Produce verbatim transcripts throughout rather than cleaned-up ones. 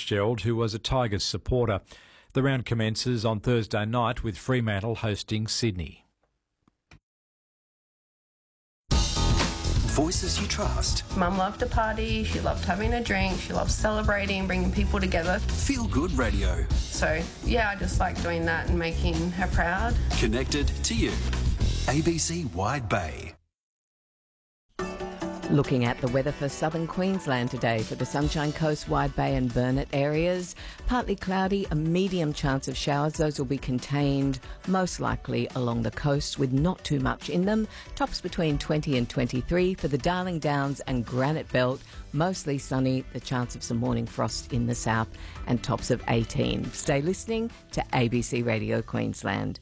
Fitzgerald, who was a Tigers supporter. The round commences on Thursday night with Fremantle hosting Sydney. Voices you trust. Mum loved to party, she loved having a drink, she loved celebrating, bringing people together. Feel Good Radio. So, yeah, I just like doing that and making her proud. Connected to you. A B C Wide Bay. Looking at the weather for southern Queensland today for the Sunshine Coast, Wide Bay and Burnett areas. Partly cloudy, a medium chance of showers. Those will be contained most likely along the coast with not too much in them. Tops between twenty and twenty-three for the Darling Downs and Granite Belt. Mostly sunny, the chance of some morning frost in the south and tops of eighteen. Stay listening to A B C Radio Queensland.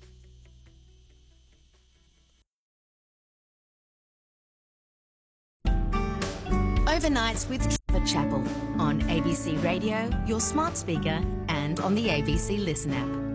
Overnights with Trevor Chapel on A B C Radio, your smart speaker, and on the A B C Listen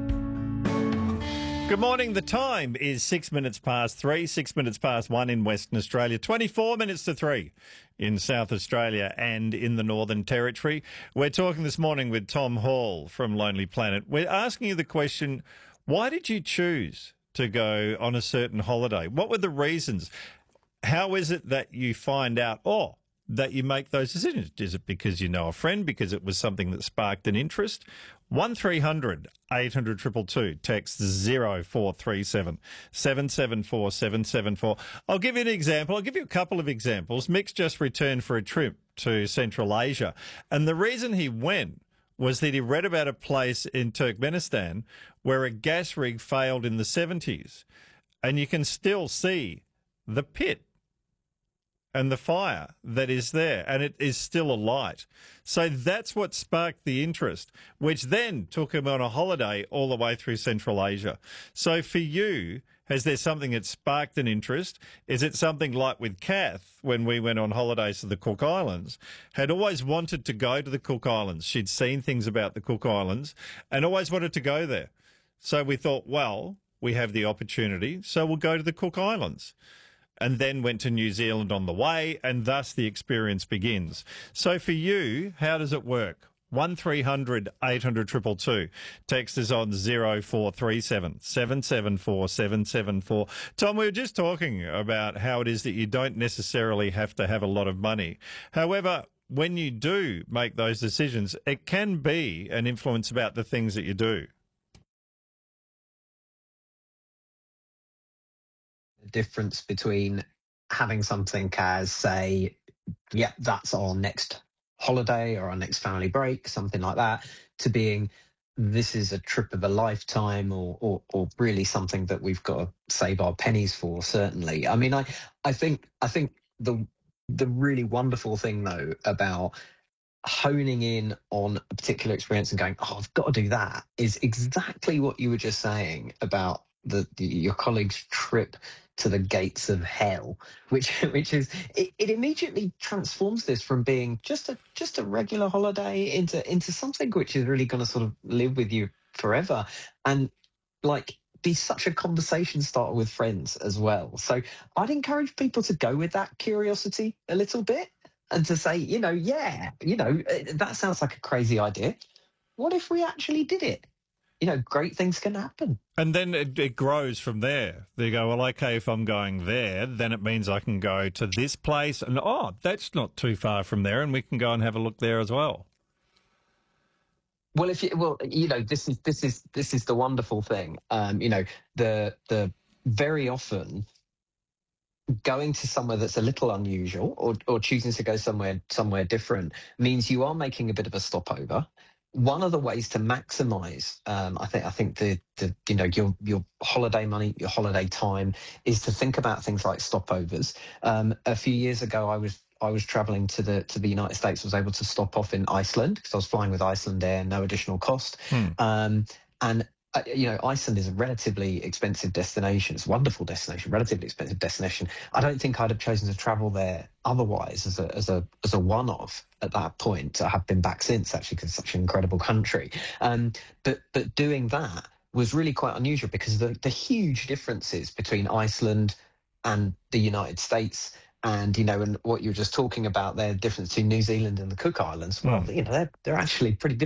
app. Good morning. The time is six minutes past three, six minutes past one in Western Australia, twenty-four minutes to three in South Australia and in the Northern Territory. We're talking this morning with Tom Hall from Lonely Planet. We're asking you the question, why did you choose to go on a certain holiday? What were the reasons? How is it that you find out, oh, that you make those decisions? Is it because you know a friend, because it was something that sparked an interest? one three hundred eight hundred two two two, text zero four three seven seven seven four seven seven four. I'll give you an example. I'll give you a couple of examples. Mick's just returned for a trip to Central Asia, and the reason he went was that he read about a place in Turkmenistan where a gas rig failed in the seventies, and you can still see the pit and the fire that is there, and it is still alight. So that's what sparked the interest, which then took him on a holiday all the way through Central Asia. So for you, has there something that sparked an interest? Is it something like with Kath, when we went on holidays to the Cook Islands, had always wanted to go to the Cook Islands. She'd seen things about the Cook Islands and always wanted to go there. So we thought, well, we have the opportunity, so we'll go to the Cook Islands. And then went to New Zealand on the way, and thus the experience begins. So for you, how does it work? one three hundred eight hundred two two two. Text is on zero four three seven seven seven four seven seven four. Tom, we were just talking about how it is that you don't necessarily have to have a lot of money. However, when you do make those decisions, it can be an influence about the things that you do. Difference between having something as, say, yeah, that's our next holiday or our next family break, something like that, to being this is a trip of a lifetime, or or, or really something that we've got to save our pennies for. Certainly, I mean, I I think I think the the really wonderful thing though about honing in on a particular experience and going, oh, I've got to do that, is exactly what you were just saying about the, the your colleague's trip to the gates of hell, which which is it, it immediately transforms this from being just a just a regular holiday into into something which is really going to sort of live with you forever, and like be such a conversation starter with friends as well. So I'd encourage people to go with that curiosity a little bit and to say, you know, yeah, you know, that sounds like a crazy idea. What if we actually did it? You know, great things can happen. And then it, it grows from there. They go, well, okay, if I'm going there, then it means I can go to this place. And, oh, that's not too far from there, and we can go and have a look there as well. Well, if you, well, you know, this is this is this is the wonderful thing. Um, you know, the the very often going to somewhere that's a little unusual, or or choosing to go somewhere somewhere different, means you are making a bit of a stopover. One of the ways to maximise, um, I think, I think the, the you know your your holiday money, your holiday time, is to think about things like stopovers. Um, a few years ago, I was I was travelling to the to the United States. Was able to stop off in Iceland because I was flying with Iceland Air, no additional cost. Hmm. Um, and uh, you know, Iceland is a relatively expensive destination. It's a wonderful destination, relatively expensive destination. I don't think I'd have chosen to travel there otherwise as a as a as a one-off at that point. I have been back since, actually, because it's such an incredible country. Um, but but doing that was really quite unusual because of the, the huge differences between Iceland and the United States. And, you know, and what you were just talking about there, the difference between New Zealand and the Cook Islands, well, Mm. you know, they're, they're actually pretty different.